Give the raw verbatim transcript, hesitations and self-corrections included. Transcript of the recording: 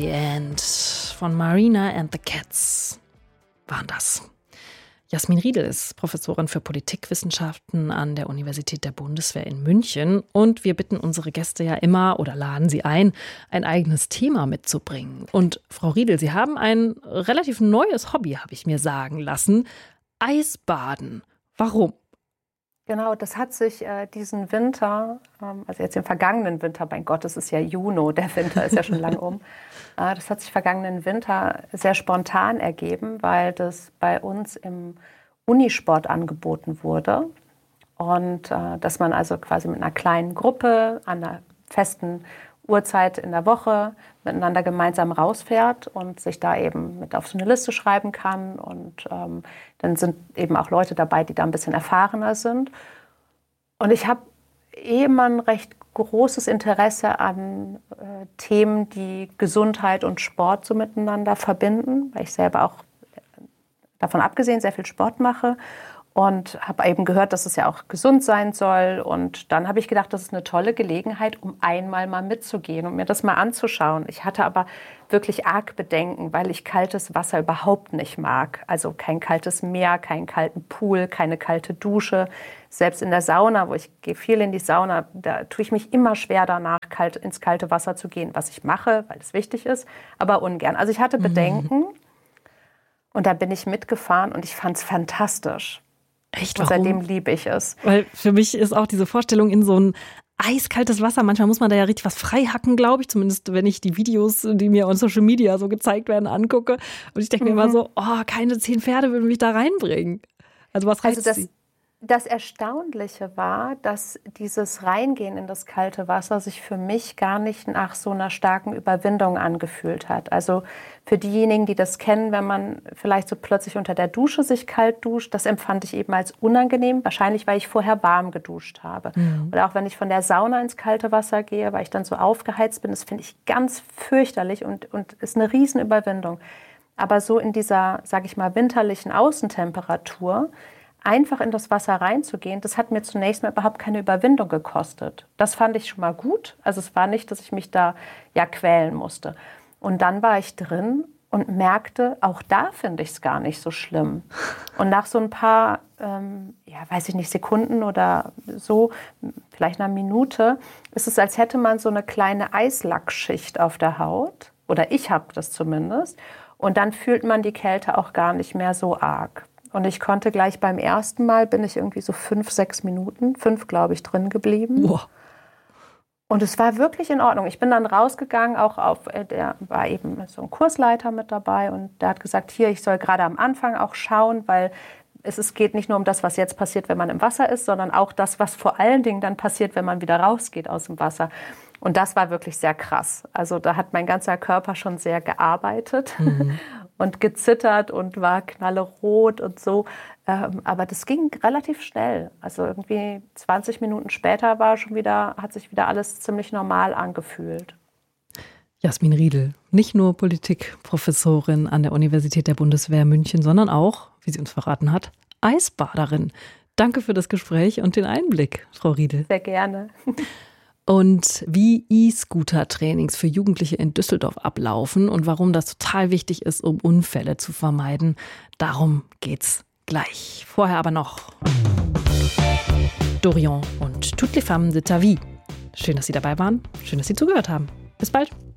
the End von Marina and the Cats waren das. Jasmin Riedel ist Professorin für Politikwissenschaften an der Universität der Bundeswehr in München. Und wir bitten unsere Gäste ja immer oder laden sie ein, ein eigenes Thema mitzubringen. Und Frau Riedel, Sie haben ein relativ neues Hobby, habe ich mir sagen lassen. Eisbaden. Warum? Genau, das hat sich äh, diesen Winter, ähm, also jetzt den vergangenen Winter, mein Gott, es ist ja Juni, der Winter ist ja schon lang um. Äh, das hat sich vergangenen Winter sehr spontan ergeben, weil das bei uns im Unisport angeboten wurde. Und äh, dass man also quasi mit einer kleinen Gruppe an einer festen Uhrzeit in der Woche miteinander gemeinsam rausfährt und sich da eben mit auf so eine Liste schreiben kann. Und ähm, dann sind eben auch Leute dabei, die da ein bisschen erfahrener sind. Und ich habe eh immer ein recht großes Interesse an äh, Themen, die Gesundheit und Sport so miteinander verbinden, weil ich selber auch davon abgesehen sehr viel Sport mache. Und habe eben gehört, dass es ja auch gesund sein soll. Und dann habe ich gedacht, das ist eine tolle Gelegenheit, um einmal mal mitzugehen und mir das mal anzuschauen. Ich hatte aber wirklich arg Bedenken, weil ich kaltes Wasser überhaupt nicht mag. Also kein kaltes Meer, keinen kalten Pool, keine kalte Dusche. Selbst in der Sauna, wo ich gehe viel in die Sauna, da tue ich mich immer schwer danach, kalt, ins kalte Wasser zu gehen. Was ich mache, weil es wichtig ist, aber ungern. Also ich hatte Bedenken mhm. und da bin ich mitgefahren und ich fand es fantastisch. Echt, warum? Und seitdem liebe ich es. Weil für mich ist auch diese Vorstellung in so ein eiskaltes Wasser, manchmal muss man da ja richtig was freihacken, glaube ich, zumindest wenn ich die Videos, die mir on Social Media so gezeigt werden, angucke. Und ich denke mhm. mir immer so, oh, keine zehn Pferde würden mich da reinbringen. Also was reizt also das, Sie? Das Erstaunliche war, dass dieses Reingehen in das kalte Wasser sich für mich gar nicht nach so einer starken Überwindung angefühlt hat. Also für diejenigen, die das kennen, wenn man vielleicht so plötzlich unter der Dusche sich kalt duscht, das empfand ich eben als unangenehm. Wahrscheinlich, weil ich vorher warm geduscht habe. Mhm. Oder auch wenn ich von der Sauna ins kalte Wasser gehe, weil ich dann so aufgeheizt bin, das finde ich ganz fürchterlich und, und ist eine Riesenüberwindung. Aber so in dieser, sage ich mal, winterlichen Außentemperatur einfach in das Wasser reinzugehen, das hat mir zunächst mal überhaupt keine Überwindung gekostet. Das fand ich schon mal gut. Also es war nicht, dass ich mich da ja quälen musste. Und dann war ich drin und merkte, auch da finde ich es gar nicht so schlimm. Und nach so ein paar, ähm, ja, weiß ich nicht, Sekunden oder so, vielleicht einer Minute, ist es, als hätte man so eine kleine Eislackschicht auf der Haut. Oder ich habe das zumindest. Und dann fühlt man die Kälte auch gar nicht mehr so arg. Und ich konnte gleich beim ersten Mal, bin ich irgendwie so fünf, sechs Minuten, fünf glaube ich, drin geblieben. Boah. Und es war wirklich in Ordnung. Ich bin dann rausgegangen, auch auf, der war eben so ein Kursleiter mit dabei und der hat gesagt, hier, ich soll gerade am Anfang auch schauen, weil es, es geht nicht nur um das, was jetzt passiert, wenn man im Wasser ist, sondern auch das, was vor allen Dingen dann passiert, wenn man wieder rausgeht aus dem Wasser. Und das war wirklich sehr krass. Also da hat mein ganzer Körper schon sehr gearbeitet. Mhm. Und gezittert und war knallerot und so. Ähm, aber das ging relativ schnell. Also irgendwie zwanzig Minuten später war schon wieder, hat sich wieder alles ziemlich normal angefühlt. Jasmin Riedel, nicht nur Politikprofessorin an der Universität der Bundeswehr München, sondern auch, wie sie uns verraten hat, Eisbaderin. Danke für das Gespräch und den Einblick, Frau Riedel. Sehr gerne. Und wie E-Scooter-Trainings für Jugendliche in Düsseldorf ablaufen und warum das total wichtig ist, um Unfälle zu vermeiden. Darum geht's gleich. Vorher aber noch Dorian und Toutes les femmes de ta vie. Schön, dass Sie dabei waren. Schön, dass Sie zugehört haben. Bis bald.